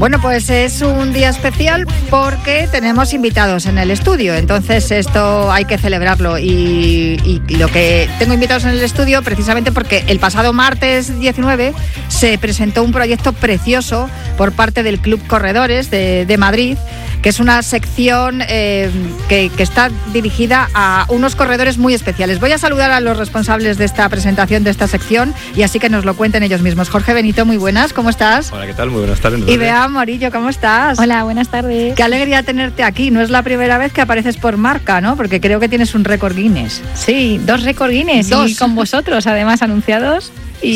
Bueno, pues es un día especial porque tenemos invitados en el estudio, entonces esto hay que celebrarlo y lo que tengo invitados en el estudio precisamente porque el pasado martes 19 se presentó un proyecto precioso por parte del Club Corredores de Madrid, que es una sección que está dirigida a unos corredores muy especiales. Voy a saludar a los responsables de esta presentación, de esta sección, y así que nos lo cuenten ellos mismos. Jorge Benito, muy buenas, ¿cómo estás? Hola, ¿qué tal? Muy buenas tardes. Y Bea Morillo, ¿cómo estás? Hola, buenas tardes. Qué alegría tenerte aquí. No es la primera vez que apareces por marca, ¿no? Porque creo que tienes un récord Guinness. Sí, 2 récord Guinness. Y con vosotros, además, anunciados.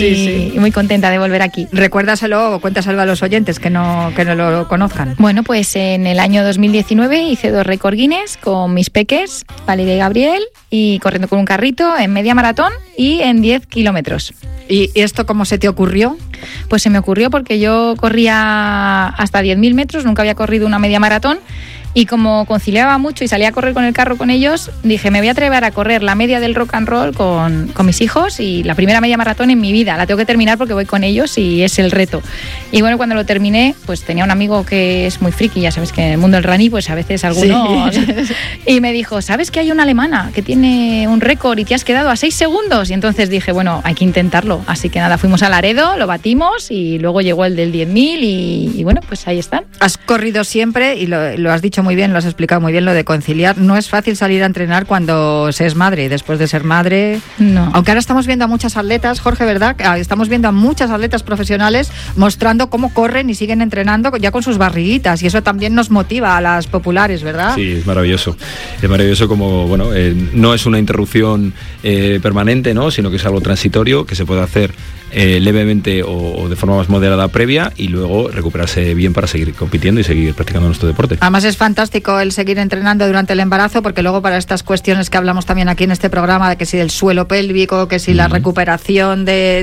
Y muy contenta de volver aquí. Recuérdaselo o cuéntaselo a los oyentes que no lo conozcan. Bueno, pues en el año 2019 hice 2 récord Guinness con mis peques, Valeria y Gabriel, y corriendo con un carrito en media maratón y en 10 kilómetros. ¿Y esto cómo se te ocurrió? Pues se me ocurrió porque yo corría hasta 10.000 metros, nunca había corrido una media maratón. Y como conciliaba mucho y salía a correr con el carro con ellos, dije, me voy a atrever a correr la media del rock and roll con mis hijos y la primera media maratón en mi vida. La tengo que terminar porque voy con ellos y es el reto. Y bueno, cuando lo terminé, pues tenía un amigo que es muy friki, ya sabes que en el mundo del running, pues a veces algunos... Sí. Y me dijo, ¿sabes que hay una alemana que tiene un récord y te has quedado a 6 segundos? Y entonces dije, bueno, hay que intentarlo. Así que nada, fuimos a Laredo, lo batimos y luego llegó el del 10.000 y bueno, pues ahí están. Has corrido siempre y lo has dicho muy bien, lo has explicado muy bien, lo de conciliar. No es fácil salir a entrenar cuando se es madre y después de ser madre. No. Aunque ahora estamos viendo a muchas atletas, Jorge, ¿verdad? Estamos viendo a muchas atletas profesionales mostrando cómo corren y siguen entrenando ya con sus barriguitas y eso también nos motiva a las populares, ¿verdad? Sí, es maravilloso. Es maravilloso como, bueno, no es una interrupción permanente, ¿no? Sino que es algo transitorio que se puede hacer levemente o de forma más moderada previa y luego recuperarse bien para seguir compitiendo y seguir practicando nuestro deporte. Además es fantástico el seguir entrenando durante el embarazo porque luego para estas cuestiones que hablamos también aquí en este programa de que si del suelo pélvico, que si la recuperación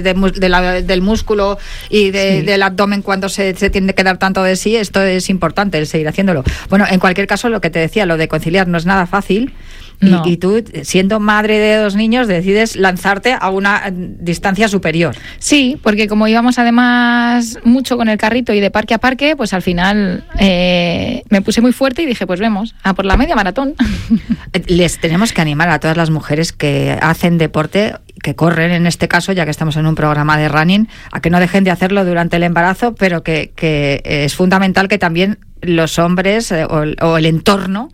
del músculo y del abdomen cuando se tiene que dar tanto de sí, esto es importante el seguir haciéndolo. Bueno, en cualquier caso lo que te decía, lo de conciliar no es nada fácil. No. Y tú, siendo madre de 2 niños, decides lanzarte a una distancia superior. Sí, porque como íbamos además mucho con el carrito y de parque a parque, pues al final me puse muy fuerte y dije, pues vemos, a por la media maratón. Les tenemos que animar a todas las mujeres que hacen deporte, que corren en este caso, ya que estamos en un programa de running, a que no dejen de hacerlo durante el embarazo, pero que es fundamental que también los hombres o el entorno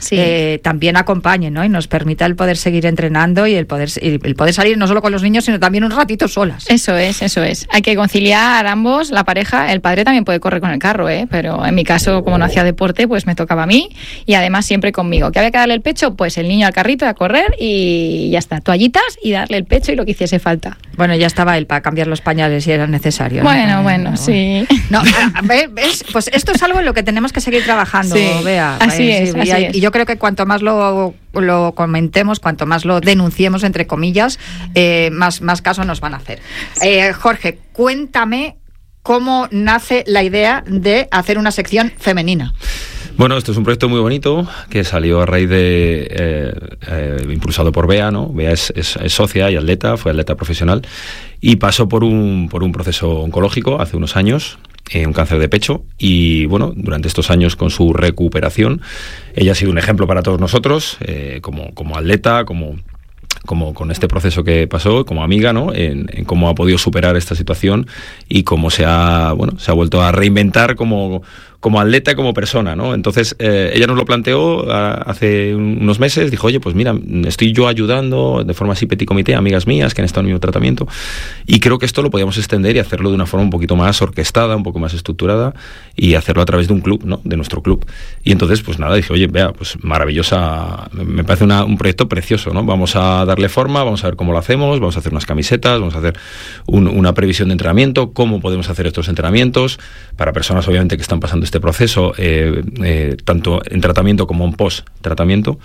también acompañen, ¿no? Y nos permita el poder seguir entrenando y el poder salir no solo con los niños, sino también un ratito solas. Eso es. Hay que conciliar ambos, la pareja. El padre también puede correr con el carro, pero en mi caso, como no hacía deporte, pues me tocaba a mí y además siempre conmigo. ¿Que había que darle el pecho? Pues el niño al carrito a correr y ya está. Toallitas y darle el pecho y lo que hiciese falta. Bueno, ya estaba él para cambiar los pañales si era necesario, ¿no? Bueno, sí. No, ¿ves? Pues esto es algo en lo que tenemos que seguir trabajando, Bea. Así es. Y yo creo que cuanto más lo comentemos, cuanto más lo denunciemos, entre comillas, más caso nos van a hacer. Jorge, cuéntame cómo nace la idea de hacer una sección femenina. Bueno, esto es un proyecto muy bonito que salió a raíz de impulsado por Bea, ¿no? Bea es socia y atleta, fue atleta profesional y pasó por un proceso oncológico hace unos años, un cáncer de pecho, y bueno, durante estos años con su recuperación, ella ha sido un ejemplo para todos nosotros, como atleta, como con este proceso que pasó, como amiga, ¿no? En cómo ha podido superar esta situación y cómo se ha vuelto a reinventar como atleta y como persona, ¿no? Entonces, ella nos lo planteó hace unos meses, dijo, oye, pues mira, estoy yo ayudando de forma así petit comité a amigas mías que han estado en mi tratamiento y creo que esto lo podíamos extender y hacerlo de una forma un poquito más orquestada, un poco más estructurada y hacerlo a través de un club, ¿no? De nuestro club. Y entonces, pues nada, dije, oye, Bea, pues maravillosa, me parece un proyecto precioso, ¿no? Vamos a darle forma, vamos a ver cómo lo hacemos, vamos a hacer unas camisetas, vamos a hacer una previsión de entrenamiento, cómo podemos hacer estos entrenamientos para personas obviamente que están pasando este proceso, tanto en tratamiento como en post-tratamiento.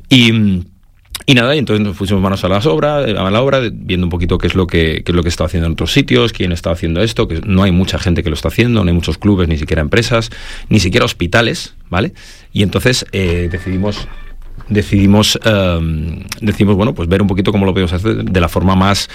Y nada, y entonces nos pusimos manos a la obra, viendo un poquito qué es lo que está haciendo en otros sitios, quién está haciendo esto, que no hay mucha gente que lo está haciendo, no hay muchos clubes, ni siquiera empresas, ni siquiera hospitales, ¿vale? Y entonces decidimos decidimos bueno, pues ver un poquito cómo lo podemos hacer de la forma más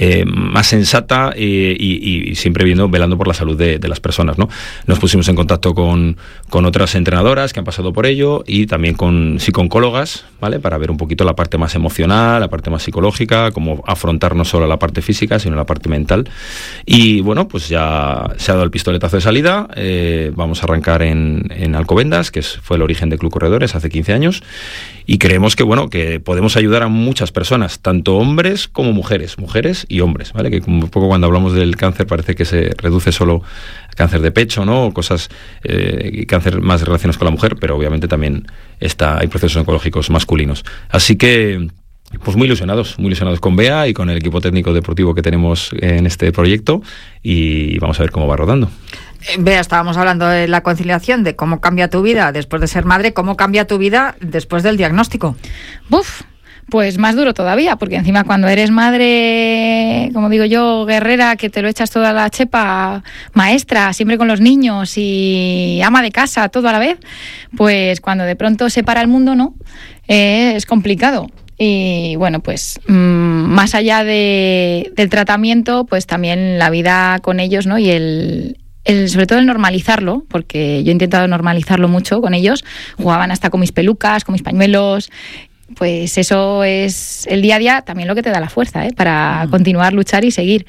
sensata y siempre velando por la salud de las personas, ¿no? Nos pusimos en contacto con otras entrenadoras que han pasado por ello y también con psicooncólogas, ¿vale? Para ver un poquito la parte más emocional, la parte más psicológica, cómo afrontar no solo la parte física, sino la parte mental. Y bueno, pues ya se ha dado el pistoletazo de salida. Vamos a arrancar en Alcobendas, que fue el origen de Club Corredores hace 15 años. Y creemos que podemos ayudar a muchas personas, tanto hombres como mujeres y hombres, ¿vale? Que un poco cuando hablamos del cáncer parece que se reduce solo a cáncer de pecho, ¿no? O cosas, cáncer más relacionados con la mujer, pero obviamente también hay procesos oncológicos masculinos. Así que, pues muy ilusionados con Bea y con el equipo técnico deportivo que tenemos en este proyecto y vamos a ver cómo va rodando. Bea, estábamos hablando de la conciliación, de cómo cambia tu vida después de ser madre, cómo cambia tu vida después del diagnóstico. ¡Buf! Pues más duro todavía, porque encima cuando eres madre, como digo yo, guerrera, que te lo echas toda la chepa, maestra, siempre con los niños y ama de casa, todo a la vez, pues cuando de pronto se para el mundo, ¿no? Es complicado. Y bueno, pues más allá del tratamiento, pues también la vida con ellos, ¿no? Y sobre todo el normalizarlo, porque yo he intentado normalizarlo mucho con ellos. Jugaban hasta con mis pelucas, con mis pañuelos. Pues eso es el día a día también lo que te da la fuerza, para continuar, luchar y seguir.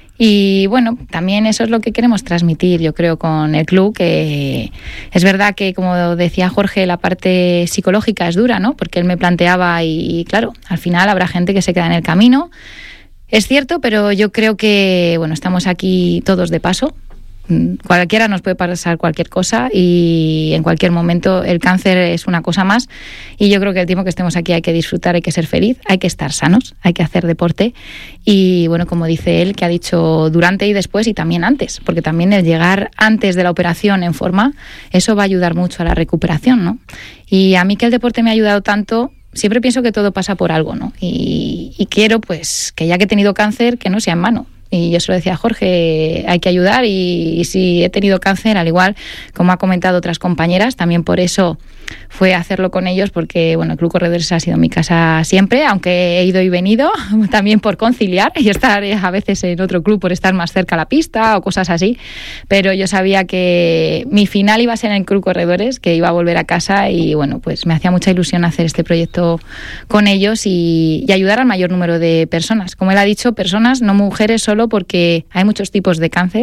Y bueno, también eso es lo que queremos transmitir, yo creo, con el club, que es verdad que, como decía Jorge, la parte psicológica es dura, ¿no? Porque él me planteaba y claro, al final habrá gente que se queda en el camino. Es cierto, pero yo creo que, bueno, estamos aquí todos de paso. Cualquiera nos puede pasar cualquier cosa y en cualquier momento el cáncer es una cosa más y yo creo que el tiempo que estemos aquí hay que disfrutar, hay que ser feliz, hay que estar sanos, hay que hacer deporte y bueno, como dice él, que ha dicho durante y después y también antes, porque también el llegar antes de la operación en forma, eso va a ayudar mucho a la recuperación, ¿no? Y a mí que el deporte me ha ayudado tanto, siempre pienso que todo pasa por algo, ¿no? Y quiero pues que ya que he tenido cáncer, que no sea en vano. Y yo se lo decía a Jorge, hay que ayudar y si he tenido cáncer, al igual como ha comentado otras compañeras, también por eso fue hacerlo con ellos, porque bueno, el Club Corredores ha sido mi casa siempre, aunque he ido y venido, también por conciliar y estar a veces en otro club por estar más cerca a la pista o cosas así, pero yo sabía que mi final iba a ser en el Club Corredores, que iba a volver a casa y bueno, pues me hacía mucha ilusión hacer este proyecto con ellos y ayudar al mayor número de personas. Como él ha dicho, personas, no mujeres solo, porque hay muchos tipos de cáncer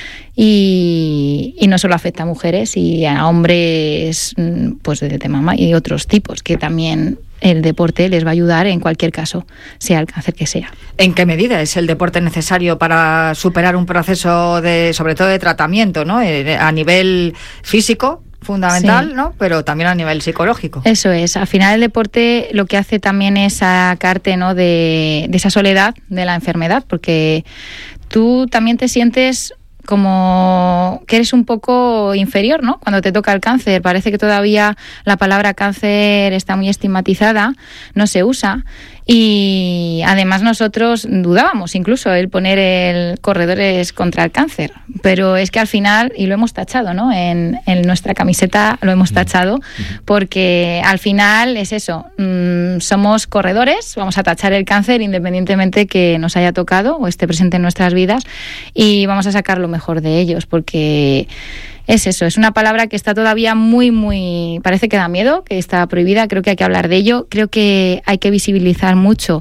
y no solo afecta a mujeres y a hombres pues de mama y otros tipos, que también el deporte les va a ayudar en cualquier caso, sea el cáncer que sea. ¿En qué medida es el deporte necesario para superar un proceso sobre todo de tratamiento, ¿no? A nivel físico, fundamental, sí, ¿no? Pero también a nivel psicológico. Eso es. Al final el deporte lo que hace también es sacarte, ¿no? de esa soledad de la enfermedad, porque tú también te sientes como que eres un poco inferior, ¿no? Cuando te toca el cáncer, parece que todavía la palabra cáncer está muy estigmatizada, no se usa y además nosotros dudábamos incluso el poner el Corredores contra el cáncer, pero es que al final, y lo hemos tachado, ¿no? En nuestra camiseta lo hemos tachado, porque al final es eso, somos corredores, vamos a tachar el cáncer independientemente que nos haya tocado o esté presente en nuestras vidas y vamos a sacar lo mejor de ellos, porque es eso, es una palabra que está todavía muy, parece que da miedo, que está prohibida, creo que hay que hablar de ello, creo que hay que visibilizar mucho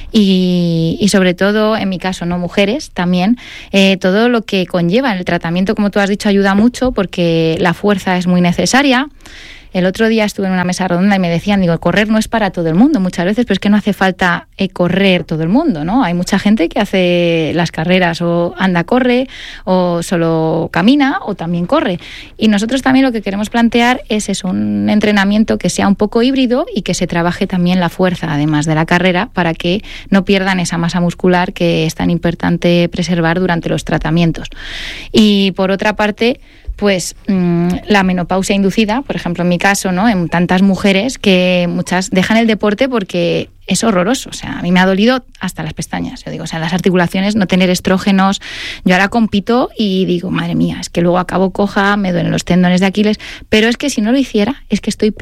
y sobre todo, en mi caso, no mujeres, también, todo lo que conlleva el tratamiento, como tú has dicho, ayuda mucho porque la fuerza es muy necesaria. El otro día estuve en una mesa redonda y me decían, digo, correr no es para todo el mundo muchas veces, pero es que no hace falta correr todo el mundo, ¿no? Hay mucha gente que hace las carreras o anda, corre, o solo camina, o también corre. Y nosotros también lo que queremos plantear es eso, un entrenamiento que sea un poco híbrido y que se trabaje también la fuerza, además de la carrera, para que no pierdan esa masa muscular que es tan importante preservar durante los tratamientos. Y por otra parte, pues la menopausia inducida, por ejemplo en mi caso, ¿no? En tantas mujeres que muchas dejan el deporte porque es horroroso, o sea, a mí me ha dolido hasta las pestañas, yo digo, o sea, las articulaciones, no tener estrógenos, yo ahora compito y digo, madre mía, es que luego acabo coja, me duelen los tendones de Aquiles, pero es que si no lo hiciera, es que estoy peor.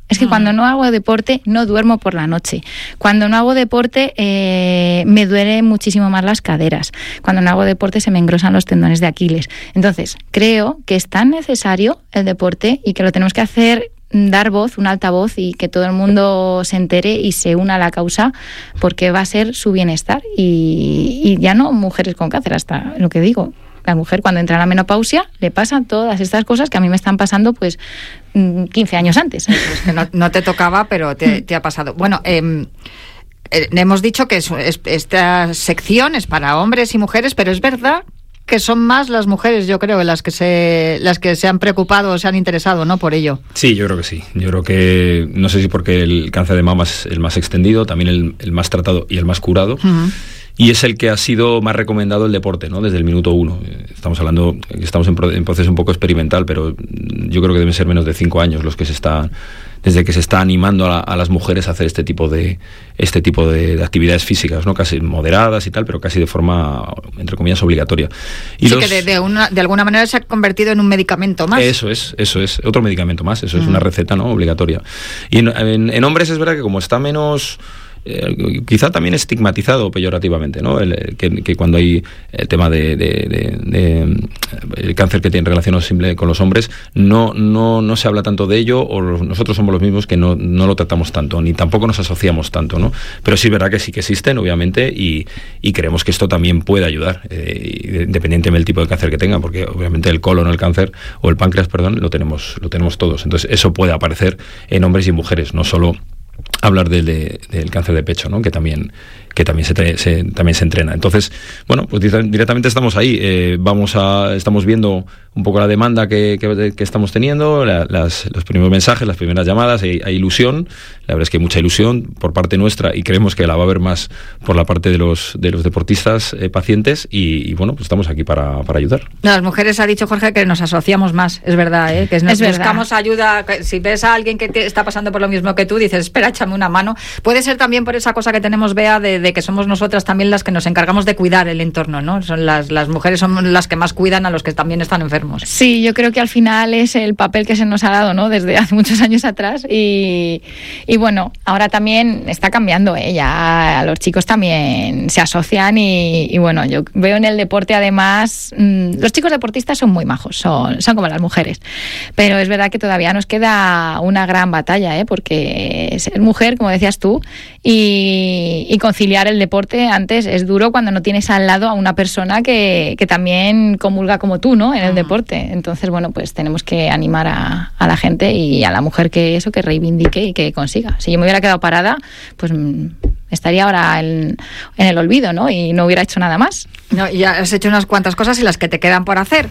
Es que cuando no hago deporte no duermo por la noche. Cuando no hago deporte me duelen muchísimo más las caderas. Cuando no hago deporte se me engrosan los tendones de Aquiles. Entonces, creo que es tan necesario el deporte y que lo tenemos que hacer, dar voz, un altavoz, y que todo el mundo se entere y se una a la causa, porque va a ser su bienestar. Y ya no mujeres con cáncer, hasta lo que digo. La mujer cuando entra en la menopausia le pasan todas estas cosas que a mí me están pasando pues 15 años antes. Es que no te tocaba, pero te ha pasado. Bueno, hemos dicho que esta sección es para hombres y mujeres, pero es verdad que son más las mujeres, yo creo, las que se han preocupado o se han interesado, ¿no?, por ello. Sí, yo creo que sí. Yo creo que, no sé si porque el cáncer de mama es el más extendido, también el más tratado y el más curado. Uh-huh. Y es el que ha sido más recomendado el deporte, ¿no?, desde el minuto 1. Estamos hablando, estamos en proceso un poco experimental, pero yo creo que deben ser menos de 5 años los que desde que se está animando a las mujeres a hacer este tipo de actividades físicas, ¿no?, casi moderadas y tal, pero casi de forma, entre comillas, obligatoria. Y sí, que de alguna manera se ha convertido en un medicamento más. Eso es, otro medicamento más, eso es una receta, ¿no?, obligatoria. Y en hombres es verdad que como está menos... quizá también estigmatizado peyorativamente, ¿no?, que cuando hay el tema de el cáncer que tiene relación simple con los hombres, no se habla tanto de ello, o nosotros somos los mismos que no lo tratamos tanto, ni tampoco nos asociamos tanto, ¿no? Pero sí es verdad que sí que existen, obviamente, y creemos que esto también puede ayudar, independientemente del tipo de cáncer que tengan, porque obviamente el colon, el cáncer, o el páncreas, perdón, lo tenemos todos. Entonces eso puede aparecer en hombres y mujeres, no solo hablar del cáncer de pecho, ¿no?, que también se entrena. Entonces, bueno, pues directamente estamos ahí. Estamos viendo un poco la demanda que estamos teniendo, los primeros mensajes, las primeras llamadas. Hay ilusión. La verdad es que hay mucha ilusión por parte nuestra, y creemos que la va a haber más por la parte de los deportistas pacientes, y bueno, pues estamos aquí para ayudar. Las mujeres, ha dicho Jorge, que nos asociamos más, es verdad, que nos buscamos ayuda. Si ves a alguien que está pasando por lo mismo que tú, dices, espera, échame una mano. Puede ser también por esa cosa que tenemos, Bea, de que somos nosotras también las que nos encargamos de cuidar el entorno, ¿no? Son las mujeres son las que más cuidan a los que también están enfermos. Sí, yo creo que al final es el papel que se nos ha dado, ¿no?, desde hace muchos años atrás, y bueno, ahora también está cambiando, ya los chicos también se asocian, y bueno, yo veo en el deporte además, los chicos deportistas son muy majos, son como las mujeres, pero es verdad que todavía nos queda una gran batalla, porque ser mujer, como decías tú, y conciliar el deporte antes es duro cuando no tienes al lado a una persona que también comulga como tú, ¿no?, en el deporte. Entonces, bueno, pues tenemos que animar a la gente y a la mujer que reivindique y que consiga. Si yo me hubiera quedado parada, pues estaría ahora en el olvido, ¿no?, y no hubiera hecho nada más. No, ya has hecho unas cuantas cosas y las que te quedan por hacer.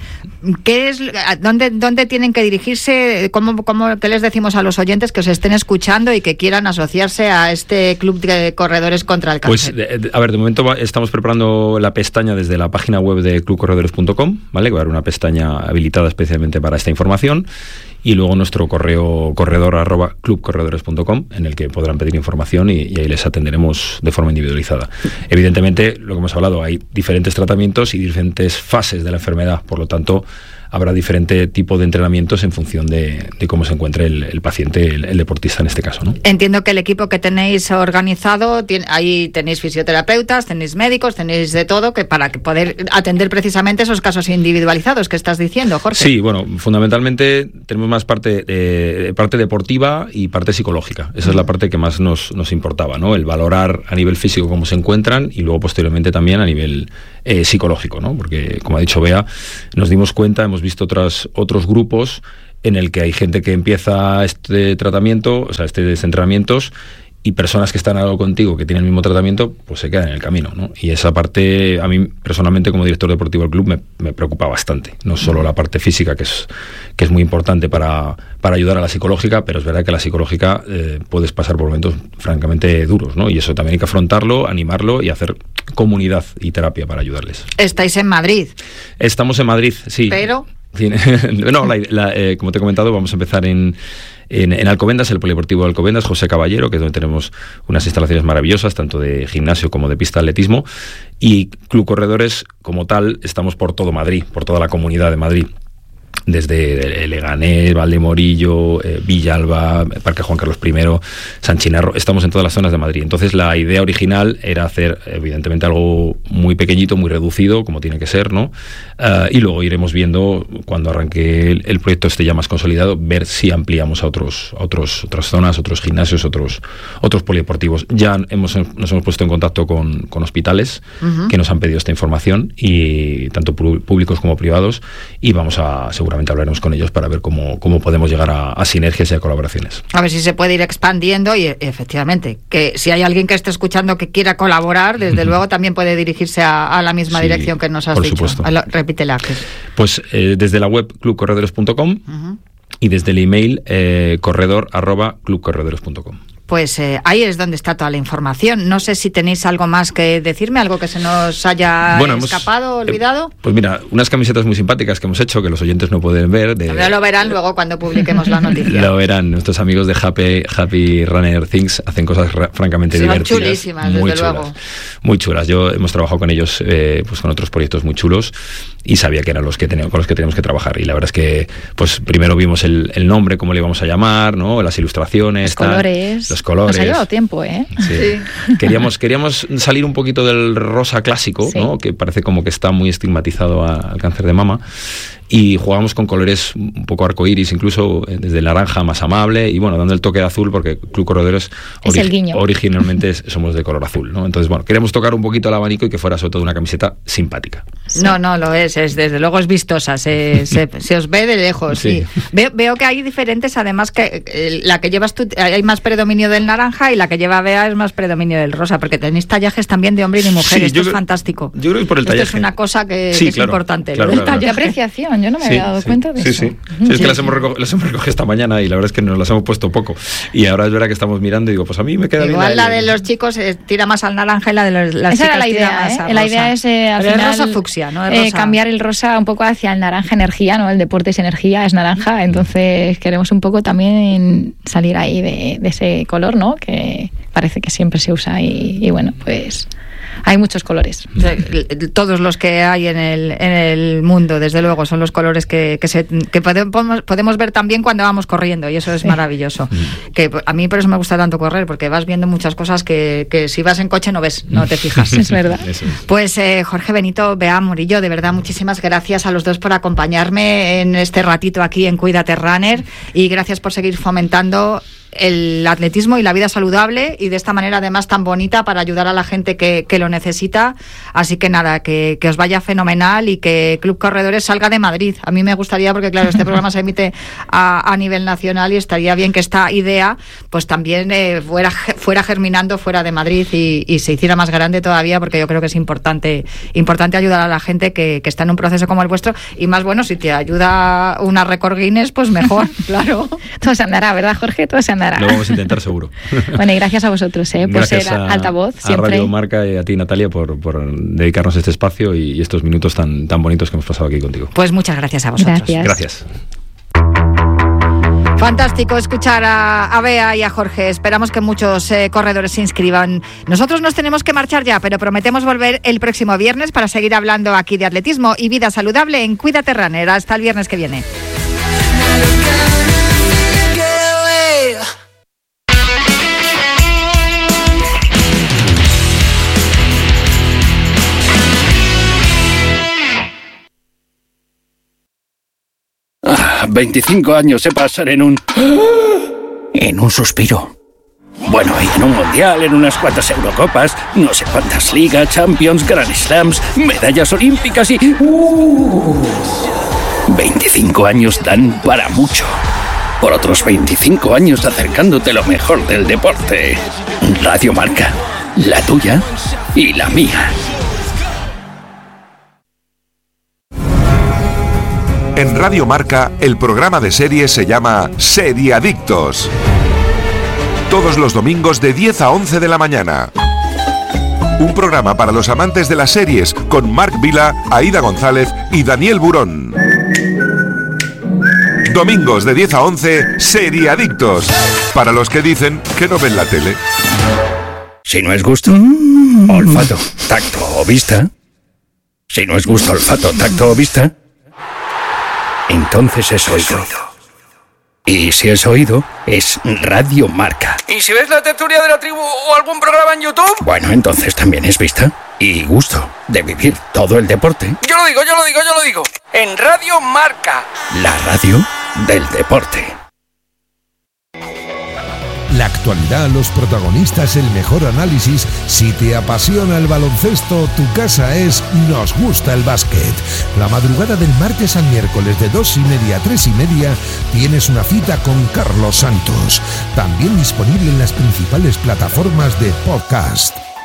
¿Dónde tienen que dirigirse? ¿Qué les decimos a los oyentes que os estén escuchando y que quieran asociarse a este club de corredores contra el cáncer? Pues, a ver, de momento estamos preparando la pestaña desde la página web de clubcorredores.com, ¿vale? Va a haber una pestaña habilitada especialmente para esta información, y luego nuestro correo corredor@clubcorredores.com, en el que podrán pedir información y ahí les atenderemos de forma individualizada. Evidentemente, lo que hemos hablado, hay diferentes tratamientos y diferentes fases de la enfermedad, por lo tanto habrá diferente tipo de entrenamientos en función de cómo se encuentre el paciente, el deportista en este caso, ¿no? Entiendo que el equipo que tenéis organizado, ahí tenéis fisioterapeutas, tenéis médicos, tenéis de todo, que para poder atender precisamente esos casos individualizados que estás diciendo, Jorge. Sí, bueno, fundamentalmente tenemos más parte deportiva y parte psicológica. Esa es la parte que más nos importaba, ¿no? El valorar a nivel físico cómo se encuentran, y luego posteriormente también a nivel psicológico, ¿no? Porque, como ha dicho Bea, nos dimos cuenta, hemos visto otros grupos en el que hay gente que empieza este tratamiento, o sea, entrenamientos, y personas que están al lado contigo que tienen el mismo tratamiento, pues se quedan en el camino, ¿no? Y esa parte, a mí personalmente, como director deportivo del club, me preocupa bastante. No solo la parte física, que es muy importante para ayudar a la psicológica, pero es verdad que la psicológica puedes pasar por momentos francamente duros, ¿no? Y eso también hay que afrontarlo, animarlo y hacer comunidad y terapia para ayudarles. ¿Estáis en Madrid? Estamos en Madrid, sí. Pero... No, como te he comentado, vamos a empezar en Alcobendas, el Polideportivo de Alcobendas, José Caballero, que es donde tenemos unas instalaciones maravillosas, tanto de gimnasio como de pista de atletismo, y Club Corredores, como tal, estamos por todo Madrid, por toda la Comunidad de Madrid. desde Leganés, Valdemorillo, Villalba, Parque Juan Carlos I, San Chinarro, estamos en todas las zonas de Madrid. Entonces la idea original era hacer evidentemente algo muy pequeñito, muy reducido, como tiene que ser, ¿no? Y luego iremos viendo, cuando arranque el proyecto esté ya más consolidado, ver si ampliamos a otras zonas, otros gimnasios, otros polideportivos. Ya nos hemos puesto en contacto con hospitales que nos han pedido esta información, y tanto públicos como privados, y vamos a seguramente hablaremos con ellos para ver cómo podemos llegar a sinergias y a colaboraciones. A ver si se puede ir expandiendo, y efectivamente, que si hay alguien que esté escuchando que quiera colaborar, desde luego también puede dirigirse a la misma dirección que nos has por dicho. Supuesto. Repítela. Pues desde la web clubcorredores.com y desde el email corredor@clubcorredores.com. Pues ahí es donde está toda la información. No sé si tenéis algo más que decirme, algo que se nos haya escapado, olvidado. Pues mira, unas camisetas muy simpáticas que hemos hecho, que los oyentes no pueden ver. Pero lo verán luego cuando publiquemos la noticia. Lo verán. Nuestros amigos de Happy Runner Things hacen cosas francamente divertidas. Son chulísimas, muy desde luego. Muy chulas. Hemos trabajado con ellos pues con otros proyectos muy chulos, y sabía que eran con los que teníamos que trabajar. Y la verdad es que pues primero vimos el nombre, cómo le íbamos a llamar, ¿no? Las ilustraciones, los colores. Nos ha llevado tiempo, ¿eh? Sí. Queríamos salir un poquito del rosa clásico, ¿no? Que parece como que está muy estigmatizado al cáncer de mama. Y jugamos con colores un poco arcoíris, incluso desde el naranja más amable, y bueno, dando el toque de azul, porque Club Corredores originalmente somos de color azul, ¿no? Entonces, bueno, queríamos tocar un poquito el abanico y que fuera sobre todo una camiseta simpática. Sí. No, lo es desde luego es vistosa, se os ve de lejos. Sí. Veo que hay diferentes, además, que la que llevas tú, hay más predominio del naranja, y la que lleva Bea es más predominio del rosa, porque tenéis tallajes también de hombre y de mujer. Esto es fantástico. Yo creo que por el tallaje. Esto es una cosa que es importante. Claro. De apreciación. Yo no me había dado cuenta de eso. Sí. Es que las hemos recogido esta mañana, y la verdad es que nos las hemos puesto poco. Y ahora es verdad que estamos mirando y digo, pues a mí me queda igual bien. Igual la de los chicos tira más al naranja, y la de las Esa chicas era la idea, tira más a rosa. La idea es al final, rosa fucsia, ¿no? Rosa. Cambiar el rosa un poco hacia el naranja energía, ¿no? El deporte es energía, es naranja. Entonces queremos un poco también salir ahí de ese color, ¿no? Que parece que siempre se usa, y bueno, pues hay muchos colores. Todos los que hay en el mundo, desde luego, son los colores que podemos ver también cuando vamos corriendo, y eso es maravilloso. Que a mí por eso me gusta tanto correr, porque vas viendo muchas cosas que si vas en coche no ves, no te fijas. Es verdad. Pues Jorge Benito, Bea Murillo, de verdad muchísimas gracias a los dos por acompañarme en este ratito aquí en Cuídate Runner, y gracias por seguir fomentando el atletismo y la vida saludable, y de esta manera además tan bonita para ayudar a la gente que lo necesita. Así que nada, que os vaya fenomenal, y que Club Corredores salga de Madrid. A mí me gustaría, porque claro, este programa se emite a nivel nacional, y estaría bien que esta idea pues también fuera germinando fuera de Madrid, y se hiciera más grande todavía, porque yo creo que es importante ayudar a la gente que está en un proceso como el vuestro, y más bueno, si te ayuda una récord Guinness, pues mejor. Claro. Todo se andará, ¿verdad, Jorge? Todo se andará. Lo vamos a intentar seguro. Bueno, y gracias a vosotros por ser altavoz siempre. A Radio Marca y a ti, Natalia, por dedicarnos a este espacio y estos minutos tan bonitos que hemos pasado aquí contigo. Pues muchas gracias a vosotros. Gracias. Fantástico escuchar a Bea y a Jorge. Esperamos que muchos corredores se inscriban. Nosotros nos tenemos que marchar ya, pero prometemos volver el próximo viernes para seguir hablando aquí de atletismo y vida saludable en Cuídate Runner. Hasta el viernes que viene. Ah, 25 años se pasan en un suspiro. Bueno, y en un mundial, en unas cuantas Eurocopas, no sé cuántas ligas, Champions, Grand Slams, medallas olímpicas y... 25 años dan para mucho. Por otros 25 años acercándote lo mejor del deporte. Radio Marca, la tuya y la mía. En Radio Marca, el programa de series se llama Seriadictos. Todos los domingos de 10 a 11 de la mañana. Un programa para los amantes de las series, con Marc Vila, Aida González y Daniel Burón. Domingos de 10 a 11, Seriadictos. Para los que dicen que no ven la tele. Si no es gusto, olfato, tacto o vista. Si no es gusto, olfato, tacto o vista. entonces es oído. Y si es oído, es Radio Marca. ¿Y si ves la tertulia de la tribu o algún programa en YouTube? Bueno, entonces también es vista y gusto de vivir todo el deporte. Yo lo digo. En Radio Marca. La radio del deporte. La actualidad, los protagonistas, el mejor análisis. Si te apasiona el baloncesto, tu casa es Nos Gusta el Básquet. La madrugada del martes al miércoles de 2:30 a 3:30 tienes una cita con Carlos Santos. También disponible en las principales plataformas de podcast.